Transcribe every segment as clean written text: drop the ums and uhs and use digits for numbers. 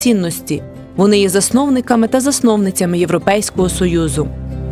цінності. Вони є засновниками та засновницями Європейського Союзу.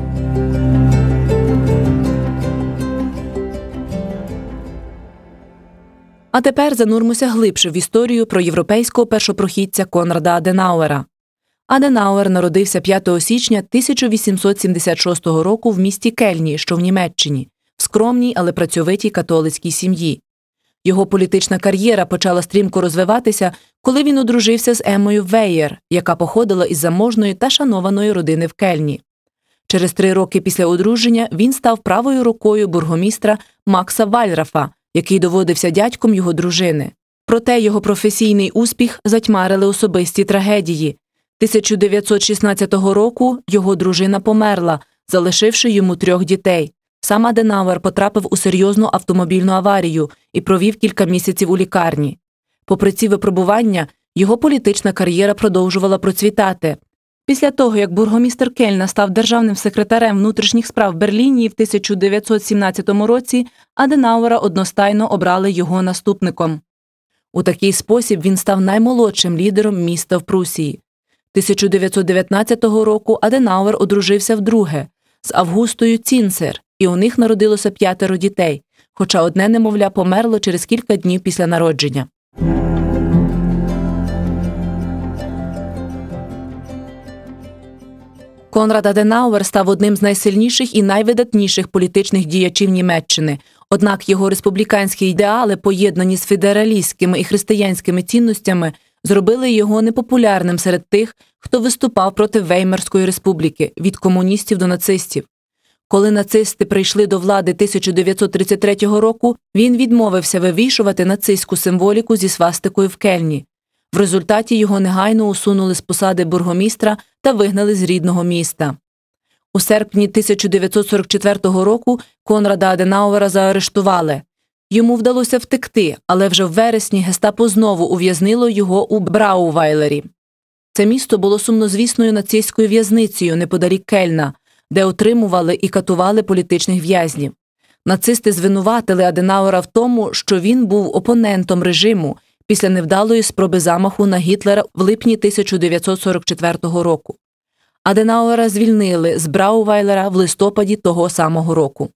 А тепер занурмося глибше в історію про європейського першопрохідця Конрада Аденауера. Аденауер народився 5 січня 1876 року в місті Кельні, що в Німеччині, в скромній, але працьовитій католицькій сім'ї. Його політична кар'єра почала стрімко розвиватися, коли він одружився з Еммою Веєр, яка походила із заможної та шанованої родини в Кельні. Через 3 роки після одруження він став правою рукою бургомістра Макса Вальрафа, який доводився дядьком його дружини. Проте його професійний успіх затьмарили особисті трагедії. 1916 року його дружина померла, залишивши йому 3 дітей. Сам Аденауер потрапив у серйозну автомобільну аварію і провів кілька місяців у лікарні. Попри ці випробування, його політична кар'єра продовжувала процвітати. Після того, як бургомістр Кельна став державним секретарем внутрішніх справ в Берліні в 1917 році, Аденауера одностайно обрали його наступником. У такий спосіб він став наймолодшим лідером міста в Прусії. 1919 року Аденауер одружився вдруге з Августою Цінцер, і у них народилося 5 дітей, хоча одне немовля померло через кілька днів після народження. Конрад Аденауер став одним з найсильніших і найвидатніших політичних діячів Німеччини, однак його республіканські ідеали, поєднані з федералістськими і християнськими цінностями, зробили його непопулярним серед тих, хто виступав проти Веймарської республіки, від комуністів до нацистів. Коли нацисти прийшли до влади 1933 року, він відмовився вивішувати нацистську символіку зі свастикою в Кельні. В результаті його негайно усунули з посади бургомістра та вигнали з рідного міста. У серпні 1944 року Конрада Аденауера заарештували. Йому вдалося втекти, але вже в вересні гестапо знову ув'язнило його у Браувайлері. Це місто було сумнозвісною нацистською в'язницею неподалік Кельна, де утримували і катували політичних в'язнів. Нацисти звинуватили Аденауера в тому, що він був опонентом режиму після невдалої спроби замаху на Гітлера в липні 1944 року. Аденауера звільнили з Браувайлера в листопаді того самого року.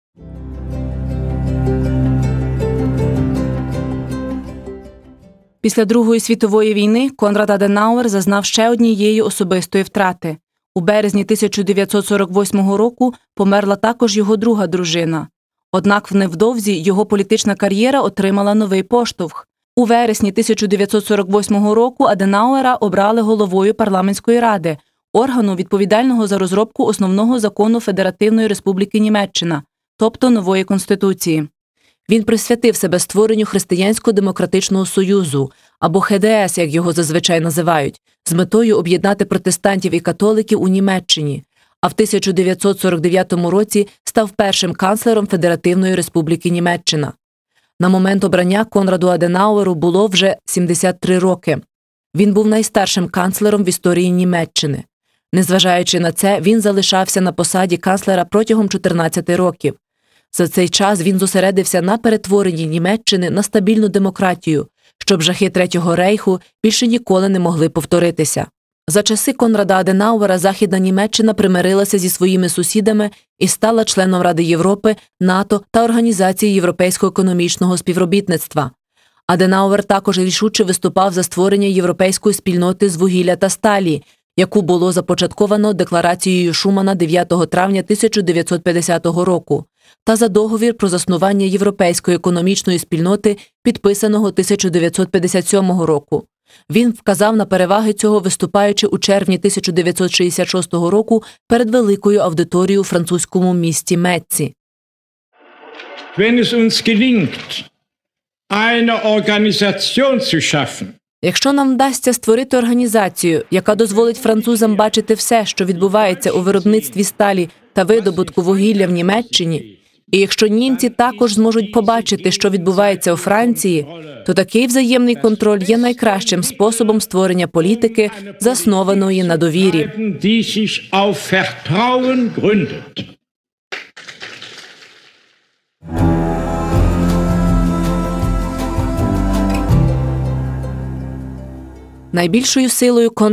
Після Другої світової війни Конрад Аденауер зазнав ще однієї особистої втрати. У березні 1948 року померла також його друга дружина. Однак невдовзі його політична кар'єра отримала новий поштовх. У вересні 1948 року Аденауера обрали головою парламентської ради, органу, відповідального за розробку основного закону Федеративної Республіки Німеччина, тобто нової конституції. Він присвятив себе створенню Християнсько-демократичного союзу, або ХДС, як його зазвичай називають, з метою об'єднати протестантів і католиків у Німеччині, а в 1949 році став першим канцлером Федеративної Республіки Німеччина. На момент обрання Конраду Аденауеру було вже 73 роки. Він був найстаршим канцлером в історії Німеччини. Незважаючи на це, він залишався на посаді канцлера протягом 14 років. За цей час він зосередився на перетворенні Німеччини на стабільну демократію, щоб жахи Третього рейху більше ніколи не могли повторитися. За часи Конрада Аденауера Західна Німеччина примирилася зі своїми сусідами і стала членом Ради Європи, НАТО та Організації Європейського економічного співробітництва. Аденауер також рішуче виступав за створення європейської спільноти з вугілля та сталі, яку було започатковано декларацією Шумана 9 травня 1950 року, та за договір про заснування Європейської економічної спільноти, підписаного 1957 року. Він вказав на переваги цього, виступаючи у червні 1966 року перед великою аудиторією у французькому місті Метці. Wenn es uns gelingt, eine Organisation zu schaffen, Якщо нам вдасться створити організацію, яка дозволить французам бачити все, що відбувається у виробництві сталі та видобутку вугілля в Німеччині, і якщо німці також зможуть побачити, що відбувається у Франції, то такий взаємний контроль є найкращим способом створення політики, заснованої на довірі. die sich auf Vertrauen gründet. Найбільшою силою